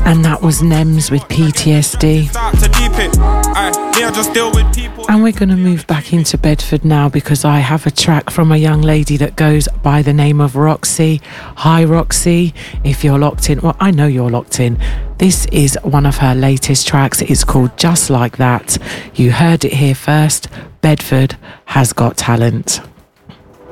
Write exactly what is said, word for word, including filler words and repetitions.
And that was Nems with P T S D. And we're going to move back into Bedford now because I have a track from a young lady that goes by the name of Roxy. Hi Roxy, if you're locked in, well I know you're locked in. This is one of her latest tracks. It's called Just Like That. You heard it here first. Bedford has got talent.